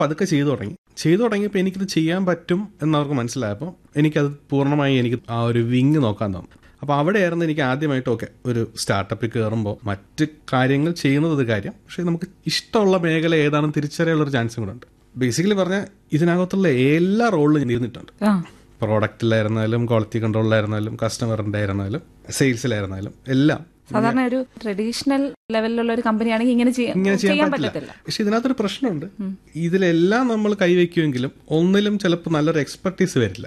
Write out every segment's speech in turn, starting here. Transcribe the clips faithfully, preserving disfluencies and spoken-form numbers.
പതുക്കെ ചെയ്തു തുടങ്ങി ചെയ്തു തുടങ്ങിയപ്പോൾ എനിക്കിത് ചെയ്യാൻ പറ്റും എന്നവർക്ക് മനസ്സിലായപ്പോൾ എനിക്കത് പൂർണ്ണമായി എനിക്ക് ആ ഒരു വിങ് നോക്കാൻ തോന്നും. അപ്പോൾ അവിടെയായിരുന്നു എനിക്ക് ആദ്യമായിട്ട് ഓക്കെ ഒരു സ്റ്റാർട്ടപ്പിൽ കയറുമ്പോൾ മറ്റ് കാര്യങ്ങൾ ചെയ്യുന്നത് ഒരു കാര്യം, പക്ഷേ നമുക്ക് ഇഷ്ടമുള്ള മേഖല ഏതാണെന്ന് തിരിച്ചറിയാനുള്ളൊരു ചാൻസും കൂടെ ഉണ്ട്. ബേസിക്കലി പറഞ്ഞാൽ ഇതിനകത്തുള്ള എല്ലാ റോളിലും ഞാൻ ഇരുന്നിട്ടുണ്ട്. പ്രോഡക്റ്റിലായിരുന്നാലും ക്വാളിറ്റി കൺട്രോളിലായിരുന്നാലും കസ്റ്റമറിൻ്റെ ആയിരുന്നാലും സെയിൽസിലായിരുന്നാലും എല്ലാം. സാധാരണ ഒരു ട്രഡീഷണൽ ലെവലിലുള്ള ഒരു കമ്പനിയാണെങ്കിൽ ഇങ്ങനെ ഇങ്ങനെ ചെയ്യാൻ പറ്റില്ല. പക്ഷെ ഇതിനകത്തൊരു പ്രശ്നമുണ്ട്. ഇതിലെല്ലാം നമ്മൾ കൈവയ്ക്കുമെങ്കിലും ഒന്നിലും ചിലപ്പോൾ നല്ലൊരു എക്സ്പെർട്ടീസ് വരില്ല.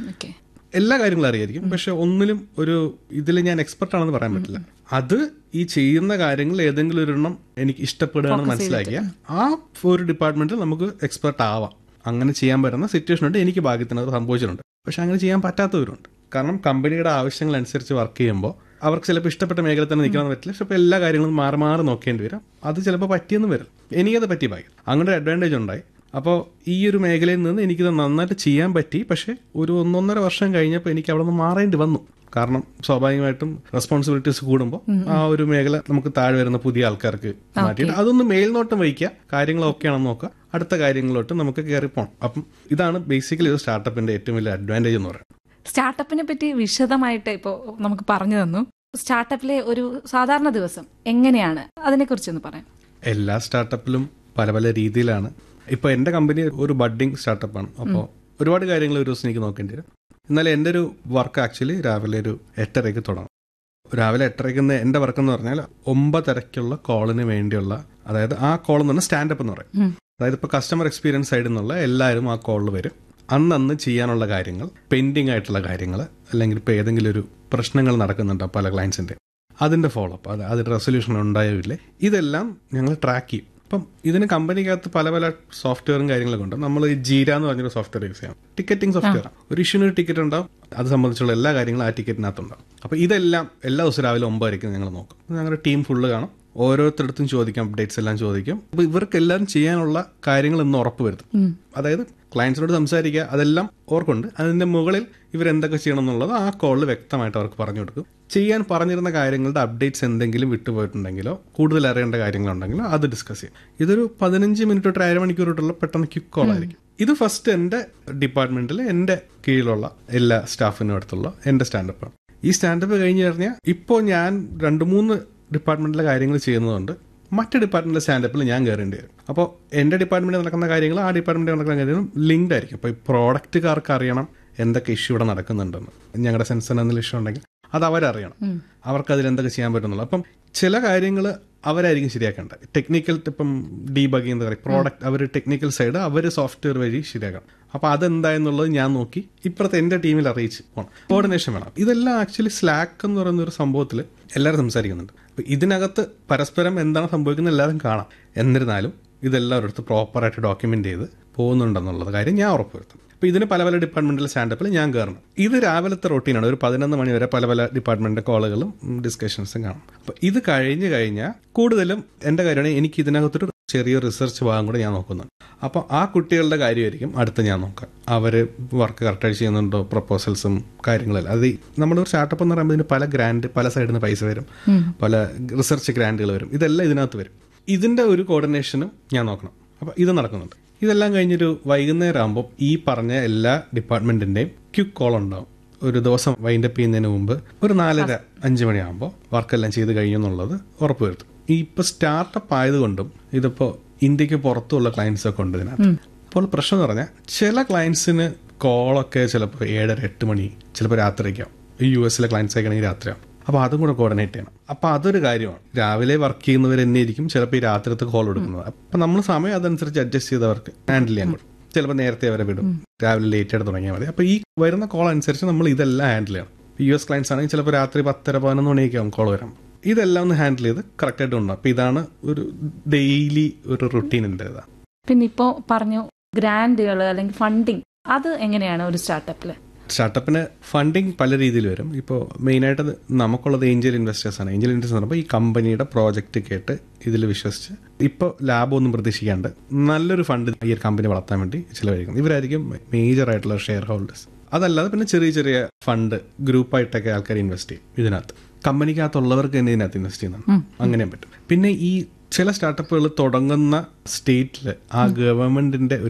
എല്ലാ കാര്യങ്ങളും അറിയായിരിക്കും, പക്ഷെ ഒന്നിലും ഒരു ഇതിൽ ഞാൻ എക്സ്പെർട്ട് ആണെന്ന് പറയാൻ പറ്റില്ല. അത് ഈ ചെയ്യുന്ന കാര്യങ്ങൾ ഏതെങ്കിലും ഒരെണ്ണം എനിക്ക് ഇഷ്ടപ്പെടുകയാണെന്ന് മനസ്സിലാക്കിയ ആ ഒരു ഡിപ്പാർട്ട്മെന്റിൽ നമുക്ക് എക്സ്പെർട്ട് ആവാം. അങ്ങനെ ചെയ്യാൻ പറ്റുന്ന സിറ്റുവേഷൻ ഉണ്ട്. എനിക്ക് ഭാഗ്യത്തിന് അത് സംഭവിച്ചിട്ടുണ്ട്. പക്ഷെ അങ്ങനെ ചെയ്യാൻ പറ്റാത്തവരുണ്ട്. കാരണം കമ്പനിയുടെ ആവശ്യങ്ങൾ അനുസരിച്ച് വർക്ക് ചെയ്യുമ്പോൾ അവർക്ക് ചിലപ്പോൾ ഇഷ്ടപ്പെട്ട മേഖല തന്നെ നിൽക്കണമെന്ന് പറ്റില്ല. പക്ഷെ ഇപ്പോൾ എല്ലാ കാര്യങ്ങളും മാറി മാറി നോക്കേണ്ടി വരും. അത് ചിലപ്പോൾ പറ്റിയെന്ന് വരും. എനിക്കത് പറ്റി ഭാഗ്യം. അങ്ങനെ ഒരു അഡ്വാൻറ്റേജ് ഉണ്ടായി. അപ്പോൾ ഈ ഒരു മേഖലയിൽ നിന്ന് എനിക്കിത് നന്നായിട്ട് ചെയ്യാൻ പറ്റി. പക്ഷെ ഒരു ഒന്നൊന്നര വർഷം കഴിഞ്ഞപ്പോൾ എനിക്ക് അവിടെ നിന്ന് മാറേണ്ടി വന്നു. കാരണം സ്വാഭാവികമായിട്ടും റെസ്പോൺസിബിലിറ്റീസ് കൂടുമ്പോൾ ആ ഒരു മേഖല നമുക്ക് താഴെ വരുന്ന പുതിയ ആൾക്കാർക്ക് മാറ്റിയിട്ട് അതൊന്ന് മേൽനോട്ടം വയ്ക്കുക, കാര്യങ്ങൾ ഓക്കെ ആണെന്ന് നോക്കുക, അടുത്ത കാര്യങ്ങളിലോട്ട് നമുക്ക് കയറി പോകണം. അപ്പം ഇതാണ് ബേസിക്കലി ഒരു സ്റ്റാർട്ടപ്പിന്റെ ഏറ്റവും വലിയ അഡ്വാൻറ്റേജ് എന്ന് പറയുന്നത്. സ്റ്റാർട്ടപ്പിനെ പറ്റി വിശദമായിട്ട് ഇപ്പോൾ നമുക്ക് പറഞ്ഞു തന്നു. സ്റ്റാർട്ടപ്പിലെ ഒരു സാധാരണ ദിവസം എങ്ങനെയാണ്, അതിനെക്കുറിച്ചൊന്ന് പറയാം. എല്ലാ സ്റ്റാർട്ടപ്പിലും പല പല രീതിയിലാണ്. ഇപ്പോൾ എൻ്റെ കമ്പനി ഒരു ബഡ്ഡിങ് സ്റ്റാർട്ടപ്പാണ്. അപ്പോൾ ഒരുപാട് കാര്യങ്ങൾ ഒരു ദിവസം എനിക്ക് നോക്കേണ്ടി വരും. എന്നാൽ എൻ്റെ ഒരു വർക്ക് ആക്ച്വലി രാവിലെ ഒരു എട്ടരയ്ക്ക് തുടങ്ങും. രാവിലെ എട്ടരയ്ക്ക് എൻ്റെ വർക്ക് എന്ന് പറഞ്ഞാൽ ഒമ്പതരയ്ക്കുള്ള കോളിന് വേണ്ടിയുള്ള, അതായത് ആ കോൾ എന്ന് പറഞ്ഞാൽ സ്റ്റാൻഡപ്പ് എന്ന് പറയും. അതായത് ഇപ്പോൾ കസ്റ്റമർ എക്സ്പീരിയൻസ് സൈഡിൽ നിന്നുള്ള എല്ലാവരും ആ കോളിൽ വരും. അന്നന്ന് ചെയ്യാനുള്ള കാര്യങ്ങൾ, പെൻഡിങ് ആയിട്ടുള്ള കാര്യങ്ങൾ, അല്ലെങ്കിൽ ഇപ്പോൾ ഏതെങ്കിലും ഒരു പ്രശ്നങ്ങൾ നടക്കുന്നുണ്ടോ പല ക്ലയൻസിൻ്റെ, അതിൻ്റെ ഫോളോ അപ്പ്, അത് അതിൻ്റെ റെസൊല്യൂഷൻ ഉണ്ടായോ ഇല്ലേ, ഇതെല്ലാം ഞങ്ങൾ ട്രാക്ക് ചെയ്യും. അപ്പം ഇതിന് കമ്പനിക്കകത്ത് പല പല സോഫ്റ്റ്വെയറും കാര്യങ്ങളൊക്കെ ഉണ്ട്. നമ്മൾ ഈ ജീര എന്ന് പറഞ്ഞൊരു സോഫ്റ്റ്വെയർ യൂസ് ചെയ്യാം. Ticketing software. ഒരു ഇഷ്യൂന് ഒരു ടിക്കറ്റ് ഉണ്ടാവും, അത് സംബന്ധിച്ചുള്ള എല്ലാ കാര്യങ്ങളും ആ ടിക്കറ്റിനകത്തുണ്ടാവും. അപ്പോൾ ഇതെല്ലാം എല്ലാ ദിവസവും രാവിലെ ഒമ്പതരയ്ക്ക് ഞങ്ങൾ നോക്കും. ഞങ്ങളുടെ ടീം ഫുള്ള് കാണും. ഓരോരുത്തരടുത്തും ചോദിക്കാം, അപ്ഡേറ്റ്സ് എല്ലാം ചോദിക്കും. അപ്പോൾ ഇവർക്ക് എല്ലാം ചെയ്യാനുള്ള കാര്യങ്ങൾ ഇന്ന് ഉറപ്പ് വരുത്തും. അതായത് ക്ലയൻസിനോട് സംസാരിക്കുക, അതെല്ലാം ഓർക്കുണ്ട്. അതിന്റെ മുകളിൽ ഇവരെന്തൊക്കെ ചെയ്യണം എന്നുള്ളത് ആ കോളിൽ വ്യക്തമായിട്ട് അവർക്ക് പറഞ്ഞു കൊടുക്കും. ചെയ്യാൻ പറഞ്ഞിരുന്ന കാര്യങ്ങളുടെ അപ്ഡേറ്റ്സ് എന്തെങ്കിലും വിട്ടുപോയിട്ടുണ്ടെങ്കിലോ കൂടുതൽ അറിയേണ്ട കാര്യങ്ങളുണ്ടെങ്കിലോ അത് ഡിസ്കസ് ചെയ്യും. ഇതൊരു പതിനഞ്ച് മിനിറ്റ് തൊട്ട് അരമണിക്കൂർ തൊട്ടുള്ള പെട്ടെന്ന് ക്വിക്ക് കോൾ ആയിരിക്കും. ഇത് ഫസ്റ്റ് എൻ്റെ ഡിപ്പാർട്ട്മെന്റിൽ എൻ്റെ കീഴിലുള്ള എല്ലാ സ്റ്റാഫിനും അടുത്തുള്ള എൻ്റെ സ്റ്റാൻഡപ്പാണ്. ഈ സ്റ്റാൻഡപ്പ് കഴിഞ്ഞ് കഴിഞ്ഞാൽ ഇപ്പോൾ ഞാൻ രണ്ട് മൂന്ന് ഡിപ്പാർട്ട്മെന്റിലെ കാര്യങ്ങൾ ചെയ്യുന്നതുകൊണ്ട് മറ്റ് ഡിപ്പാർട്ട്മെന്റിലെ സ്റ്റാൻഡപ്പിൽ ഞാൻ കയറേണ്ടി വരും. അപ്പോൾ എൻ്റെ ഡിപ്പാർട്ട്മെന്റിൽ നടക്കുന്ന കാര്യങ്ങൾ ആ ഡിപ്പാർട്ട്മെന്റിൽ നടക്കുന്ന കാര്യങ്ങളും ലിങ്ക്ഡ് ആയിരിക്കും. അപ്പോൾ ഈ പ്രോഡക്റ്റുകാർക്ക് അറിയണം എന്തൊക്കെ ഇഷ്യൂ ഇവിടെ നടക്കുന്നുണ്ടെന്ന്. ഞങ്ങളുടെ സെൻസറിന് എന്തെങ്കിലും ഇഷ്യൂ ഉണ്ടെങ്കിൽ അത് അവരറിയണം, അവർക്ക് അതിൽ എന്തൊക്കെ ചെയ്യാൻ പറ്റുന്നുള്ളൂ. അപ്പം ചില കാര്യങ്ങൾ അവരായിരിക്കും ശരിയാക്കേണ്ടത്. ടെക്നിക്കൽ ഇപ്പം ഡീബഗിങ് എന്ന് പറയും, പ്രോഡക്റ്റ് അവർ ടെക്നിക്കൽ സൈഡ് അവർ സോഫ്റ്റ്വെയർ വഴി ശരിയാക്കണം. അപ്പോൾ അതെന്തായെന്നുള്ളത് ഞാൻ നോക്കി ഇപ്പുറത്തെ എൻ്റെ ടീമിൽ അറിയിച്ച് പോകണം. കോർഡിനേഷൻ വേണം. ഇതെല്ലാം ആക്ച്വലി സ്ലാക്ക് എന്ന് പറയുന്ന ഒരു സംഭവത്തിൽ എല്ലാവരും സംസാരിക്കുന്നുണ്ട്. അപ്പോൾ ഇതിനകത്ത് പരസ്പരം എന്താണ് സംഭവിക്കുന്നത് എല്ലാവരും കാണാം. എന്നിരുന്നാലും ഇതെല്ലാവരുടെ അടുത്ത് പ്രോപ്പറായിട്ട് ഡോക്യുമെന്റ് ചെയ്ത് പോകുന്നുണ്ടെന്നുള്ളത് കാര്യം ഞാൻ ഉറപ്പുവരുത്തും. അപ്പോൾ ഇതിന് പല പല ഡിപ്പാർട്ട്മെന്റിലെ സ്റ്റാൻഡപ്പിൽ ഞാൻ കയറണം. ഇത് രാവിലത്തെ റൊട്ടീനാണ്. ഒരു പതിനൊന്ന് മണി വരെ പല പല ഡിപ്പാർട്ട്മെന്റിന്റെ കോളുകളും ഡിസ്കഷൻസും കാണും. അപ്പോൾ ഇത് കഴിഞ്ഞ് കഴിഞ്ഞാൽ കൂടുതലും എൻ്റെ കാര്യമാണ് എനിക്ക് ഇതിനകത്തൊരു ചെറിയ റിസർച്ച് ഭാഗം കൂടെ ഞാൻ നോക്കുന്നുണ്ട്. അപ്പോൾ ആ കുട്ടികളുടെ കാര്യമായിരിക്കും അടുത്ത് ഞാൻ നോക്കാം. അവർ വർക്ക് കറക്റ്റായി ചെയ്യുന്നുണ്ടോ, പ്രപ്പോസൽസും കാര്യങ്ങളെല്ലാം. അത് നമ്മുടെ ഒരു സ്റ്റാർട്ടപ്പ് എന്ന് പറയുമ്പോൾ ഇതിന് പല ഗ്രാൻഡ് പല സൈഡിൽ നിന്ന് പൈസ വരും, പല റിസർച്ച് ഗ്രാൻഡുകൾ വരും. ഇതെല്ലാം ഇതിനകത്ത് വരും. ഇതിൻ്റെ ഒരു കോർഡിനേഷനും ഞാൻ നോക്കണം. അപ്പോൾ ഇത് നടക്കുന്നുണ്ട്. ഇതെല്ലാം കഴിഞ്ഞൊരു വൈകുന്നേരം ആകുമ്പോൾ ഈ പറഞ്ഞ എല്ലാ ഡിപ്പാർട്ട്മെന്റിന്റെയും ക്വിക്ക് കോൾ ഉണ്ടാവും. ഒരു ദിവസം വൈൻഡപ്പ് ചെയ്യുന്നതിന് മുമ്പ് ഒരു നാലര അഞ്ച് മണിയാകുമ്പോൾ വർക്കെല്ലാം ചെയ്ത് കഴിഞ്ഞു എന്നുള്ളത് ഉറപ്പുവരുത്തും. ഈ ഇപ്പോൾ സ്റ്റാർട്ടപ്പ് ആയതുകൊണ്ടും ഇതിപ്പോൾ ഇന്ത്യക്ക് പുറത്തുള്ള ക്ലയൻസ് ഒക്കെ ഉണ്ട് ഇതിനകത്ത്. അപ്പോൾ പ്രശ്നം എന്ന് പറഞ്ഞാൽ ചില ക്ലയൻസിന് കോളൊക്കെ ചിലപ്പോൾ ഏഴര എട്ട് മണി, ചിലപ്പോൾ രാത്രിക്കാവും. ഈ യു എസിലെ ക്ലയൻസ് ആണെങ്കിൽ രാത്രിയാവും. അപ്പോൾ അതും കൂടെ കോർഡിനേറ്റ് ചെയ്യണം. അപ്പോൾ അതൊരു കാര്യമാണ്. രാവിലെ വർക്ക് ചെയ്യുന്നവർ തന്നെ ആയിരിക്കും ചിലപ്പോൾ ഈ രാത്രിത്തെ കോൾ എടുക്കുന്നത്. അപ്പം നമ്മൾ സമയം അതനുസരിച്ച് അഡ്ജസ്റ്റ് ചെയ്തവർക്ക് ഹാൻഡിൽ ചെയ്യാൻ പറ്റും. ചിലപ്പോൾ നേരത്തെ അവരെ വിടും, രാവിലെ ലേറ്റ് ആയിട്ട് തുടങ്ങിയാൽ മതി. അപ്പോൾ ഈ വരുന്ന കോൾ അനുസരിച്ച് നമ്മൾ ഇതെല്ലാം ഹാൻഡിൽ ചെയ്യണം. യു എസ് ക്ലയൻസ് ആണെങ്കിൽ ചിലപ്പോൾ രാത്രി പത്തര പതിനൊന്ന് മണിയൊക്കെ ആവും കോൾ വരാം. ഇതെല്ലാം ഒന്ന് ഹാൻഡിൽ ചെയ്ത് കറക്റ്റായിട്ട് ഉണ്ടാവും. അപ്പോൾ ഇതാണ് ഒരു ഡെയിലി ഒരു റുട്ടീനിൻ്റെ ഇതാണ്. പിന്നെ ഇപ്പോൾ പറഞ്ഞു ഗ്രാൻഡുകൾ അല്ലെങ്കിൽ ഫണ്ടിങ്, അത് എങ്ങനെയാണ് ഒരു സ്റ്റാർട്ടപ്പിൽ? സ്റ്റാർട്ടപ്പിന് ഫണ്ടിങ് പല രീതിയിൽ വരും. ഇപ്പോൾ മെയിനായിട്ട് നമുക്കുള്ളത് ഏഞ്ചൽ ഇൻവെസ്റ്റേഴ്സ് ആണ്. ഏഞ്ചൽ ഇൻവെസ്റ്റേഴ്സ് എന്ന് പറയുമ്പോൾ ഈ കമ്പനിയുടെ പ്രോജക്റ്റ് കേട്ട് ഇതിൽ വിശ്വസിച്ച് ഇപ്പോൾ ലാഭമൊന്നും പ്രതീക്ഷിക്കാണ്ട് നല്ലൊരു ഫണ്ട് ഈ ഒരു കമ്പനി വളർത്താൻ വേണ്ടി ചിലവഴിക്കുന്നത്. ഇവരായിരിക്കും മേജർ ആയിട്ടുള്ള ഷെയർ ഹോൾഡേഴ്സ്. അതല്ലാതെ പിന്നെ ചെറിയ ചെറിയ ഫണ്ട് ഗ്രൂപ്പായിട്ടൊക്കെ ആൾക്കാർ ഇൻവെസ്റ്റ് ചെയ്യും. ഇതിനകത്ത് കമ്പനിക്കകത്തുള്ളവർക്ക് തന്നെ ഇതിനകത്ത് ഇൻവെസ്റ്റ് ചെയ്യുന്നുണ്ട്. അങ്ങനെയും പറ്റും. പിന്നെ ഈ ചില സ്റ്റാർട്ടപ്പുകൾ തുടങ്ങുന്ന സ്റ്റേറ്റിൽ ആ ഗവൺമെന്റിന്റെ